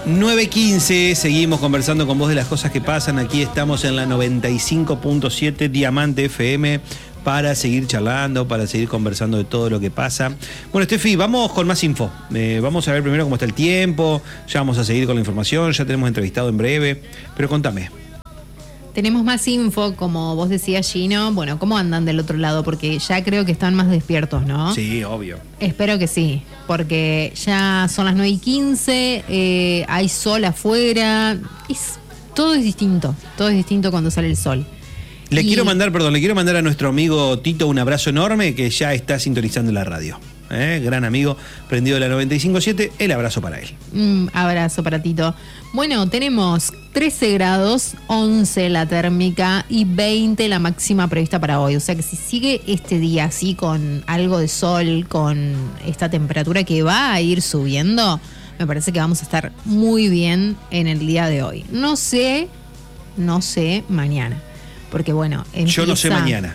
9:15, seguimos conversando con vos de las cosas que pasan. Aquí estamos en la 95.7 Diamante FM para seguir charlando, para seguir conversando de todo lo que pasa. Bueno, Steffi, vamos con más info. Vamos a ver primero cómo está el tiempo, ya vamos a seguir con la información, ya tenemos entrevistado en breve, pero contame. Tenemos más info, como vos decías, Gino. Bueno, ¿cómo andan del otro lado? Porque ya creo que están más despiertos, ¿no? Sí, obvio. Espero que sí, porque ya son las 9:15, hay sol afuera, todo es distinto cuando sale el sol. Le quiero mandar a nuestro amigo Tito un abrazo enorme, que ya está sintonizando la radio. Gran amigo, prendido de la 95.7, el abrazo para él. Abrazo para Tito. Bueno, tenemos 13 grados, 11 la térmica y 20 la máxima prevista para hoy. O sea que si sigue este día así con algo de sol, con esta temperatura que va a ir subiendo, me parece que vamos a estar muy bien en el día de hoy. No sé mañana. Porque bueno, yo no sé mañana.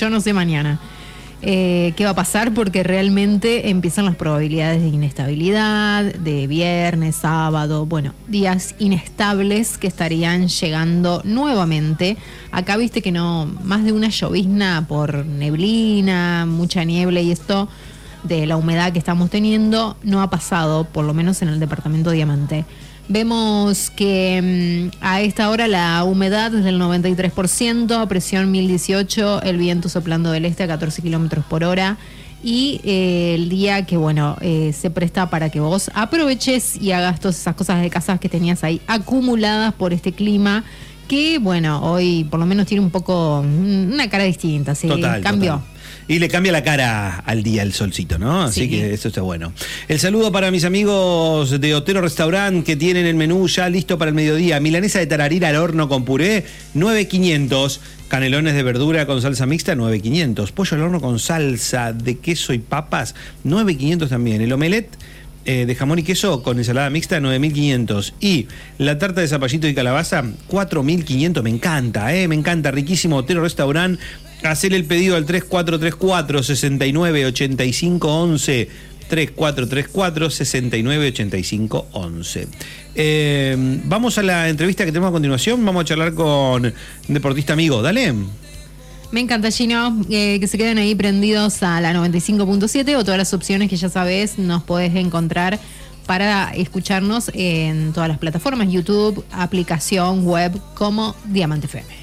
¿Qué va a pasar? Porque realmente empiezan las probabilidades de inestabilidad, de viernes, sábado, bueno, días inestables que estarían llegando nuevamente. Acá viste que no, más de una llovizna por neblina, mucha niebla y esto de la humedad que estamos teniendo no ha pasado, por lo menos en el departamento Diamante. Vemos que a esta hora la humedad es del 93%, presión 1018, el viento soplando del este a 14 kilómetros por hora y el día que, bueno, se presta para que vos aproveches y hagas todas esas cosas de casa que tenías ahí acumuladas por este clima que, bueno, hoy por lo menos tiene un poco una cara distinta, ¿sí? Cambió. Total. Y le cambia la cara al día el solcito, ¿no? Así sí, que eso está bueno. El saludo para mis amigos de Otero Restaurant que tienen el menú ya listo para el mediodía. Milanesa de tararira al horno con puré, 9.500. Canelones de verdura con salsa mixta, 9.500. Pollo al horno con salsa de queso y papas, 9.500 también. El omelette de jamón y queso con ensalada mixta, 9.500. Y la tarta de zapallito y calabaza, 4.500. Me encanta, riquísimo. Otero Restaurant. Hacer el pedido al 3434-698511. 3434-698511. Vamos a la entrevista que tenemos a continuación. Vamos a charlar con un deportista amigo. Dale. Me encanta, Gino, que se queden ahí prendidos a la 95.7 o todas las opciones que ya sabes nos podés encontrar para escucharnos en todas las plataformas, YouTube, aplicación, web, como Diamante FM.